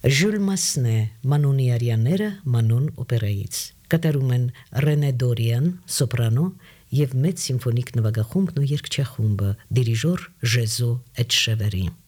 Ժյուլ Մասնե Մանոնի Արյանները Մանոն օպերայից կատարում են Ռենե Դորիան սոպրանո եւ մեծ սիմֆոնիկ նվագախումբն ու երգչախումբը դիրիժոր Ժեզո Էտշևերի